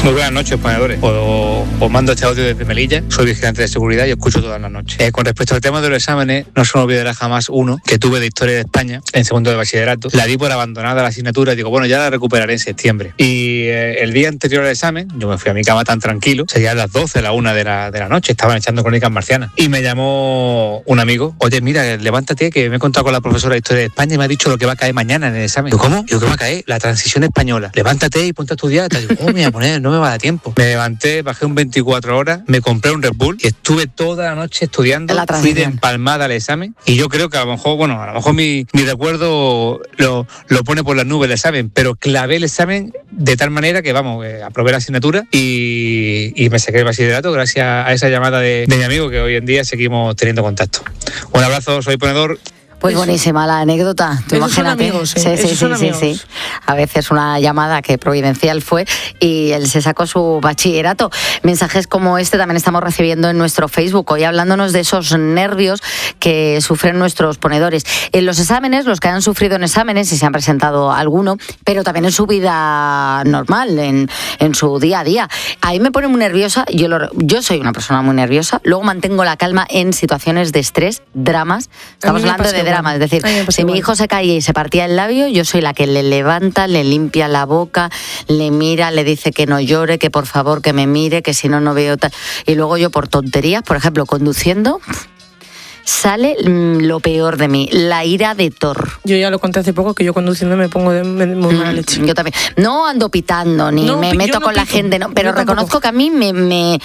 Muy buenas noches, ponedores. Os mando este audio desde Melilla. Soy vigilante de seguridad y os escucho todas las noches. Con respecto al tema de los exámenes, no se me olvidará jamás uno que tuve de Historia de España en segundo de bachillerato. La di por abandonada la asignatura y digo, bueno, ya la recuperaré en septiembre. Y el día anterior al examen, yo me fui a mi cama tan tranquilo, serían las 12, la 1 de la noche, estaban echando crónicas marcianas. Y me llamó un amigo, oye, mira, levántate, que me he contado con la profesora de Historia de España y me ha dicho lo que va a caer mañana en el examen. Digo, ¿cómo? Digo, ¿qué va a caer? La transición española. Levántate y ponte a estudiar. Digo, ¿cómo me voy a poner? No me va a dar tiempo. Me levanté, bajé un 24 horas, me compré un Red Bull y estuve toda la noche estudiando. Fui de empalmada al examen y yo creo que a lo mejor mi recuerdo lo pone por las nubes el examen, pero clavé el examen de tal manera que, aprobé la asignatura y me saqué el bachillerato gracias a esa llamada de mi amigo, que hoy en día seguimos teniendo contacto. Un abrazo, soy ponedor. Pues buenísima la anécdota, tú imagínate. Sí. A veces una llamada que providencial fue y él se sacó su bachillerato. Mensajes como este también estamos recibiendo en nuestro Facebook, hoy hablándonos de esos nervios que sufren nuestros ponedores. En los exámenes, los que han sufrido en exámenes, y se han presentado alguno, pero también en su vida normal, en su día a día. A mí me pone muy nerviosa, yo soy una persona muy nerviosa, luego mantengo la calma en situaciones de estrés, dramas. Estamos hablando de dramas, es decir, si mi hijo se caía y se partía el labio, yo soy la que le levanta, le limpia la boca, le mira, le dice que no llore, que por favor que me mire, que si no, no veo tal. Y luego yo por tonterías, por ejemplo, conduciendo, sale lo peor de mí, la ira de Thor. Yo ya lo conté hace poco, que yo conduciendo me pongo de muy mala leche. Yo también. No ando pitando, ni me meto con la gente, no, pero reconozco que a mí me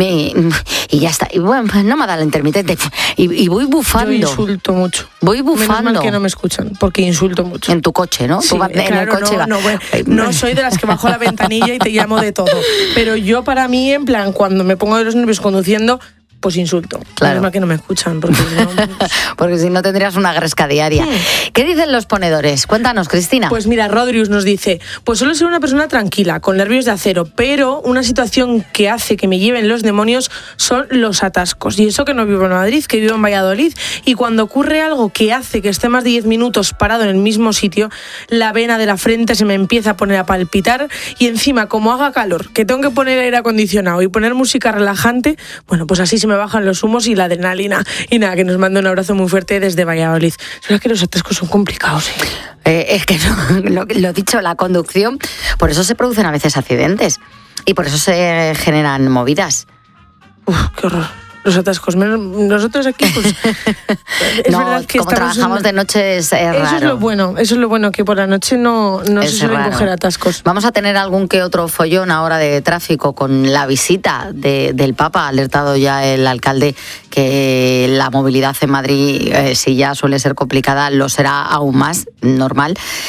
y ya está. Y bueno, pues no me da la intermitente. Y voy bufando. Yo insulto mucho. Voy bufando. Menos mal que no me escuchan, porque insulto mucho. En tu coche, ¿no? Sí, en el coche no soy de las que bajo la ventanilla y te llamo de todo. Pero yo, para mí, en plan, cuando me pongo de los nervios conduciendo, pues insulto. Claro. Menos mal que no me escuchan, porque si no tendrías una gresca diaria. ¿Qué dicen los ponedores? Cuéntanos, Cristina. Pues mira, Rodrius nos dice, pues suelo ser una persona tranquila, con nervios de acero, pero una situación que hace que me lleven los demonios son los atascos. Y eso que no vivo en Madrid, que vivo en Valladolid, y cuando ocurre algo que hace que esté más de 10 minutos parado en el mismo sitio, la vena de la frente se me empieza a poner a palpitar, y encima, como haga calor, que tengo que poner aire acondicionado y poner música relajante, bueno, pues así se me bajan los humos y la adrenalina. Y nada, que nos manda un abrazo muy fuerte desde Valladolid. Es que los atascos son complicados, es que lo dicho, la conducción, por eso se producen a veces accidentes y por eso se generan movidas. Qué horror. Los atascos. Nosotros aquí, pues... es verdad que como trabajamos de noche es raro. Eso es lo bueno, que por la noche no se suelen coger atascos. Vamos a tener algún que otro follón ahora de tráfico con la visita del Papa. Ha alertado ya el alcalde que la movilidad en Madrid, si ya suele ser complicada, lo será aún más, normal.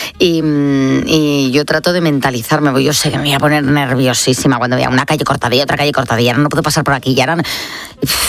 Y yo trato de mentalizarme, porque yo sé que me voy a poner nerviosísima cuando vea una calle cortadilla, otra calle cortadilla, no puedo pasar por aquí, y ahora...